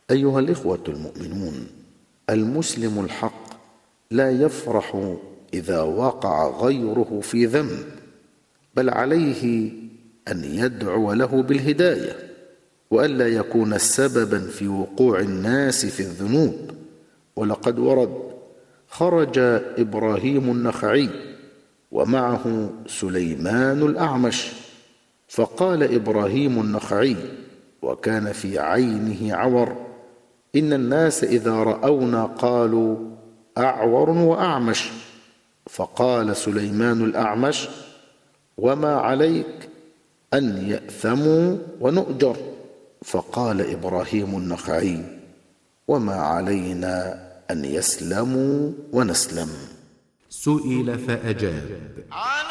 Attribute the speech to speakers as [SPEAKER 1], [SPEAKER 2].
[SPEAKER 1] أيها الإخوة المؤمنون، المسلم الحق لا يفرح إذا وقع غيره في ذنب، بل عليه أن يدعو له بالهداية، وألا يكون سببا في وقوع الناس في الذنوب. ولقد ورد: خرج إبراهيم النخعي ومعه سليمان الأعمش، فقال إبراهيم النخعي وكان في عينه عور: إن الناس إذا رأونا قالوا أعور وأعمش. فقال سليمان الأعمش: وما عليك أن يأثموا ونؤجر. فقال إبراهيم النخعي: وما علينا أن يسلموا ونسلم.
[SPEAKER 2] سئل فأجاب: